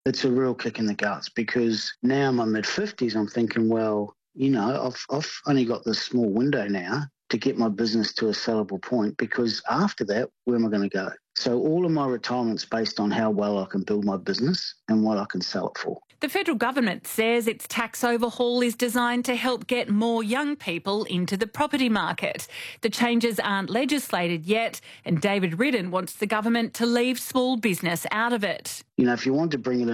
It's a real kick in the guts because now in my mid-50s, I'm thinking, well, I've only got this small window now to get my business to a sellable point because after that, where am I going to go? So all of my retirement's based on how well I can build my business and what I can sell it for. The federal government says its tax overhaul is designed to help get more young people into the property market. The changes aren't legislated yet, and David Riddon wants the government to leave small business out of it. If you want to bring it in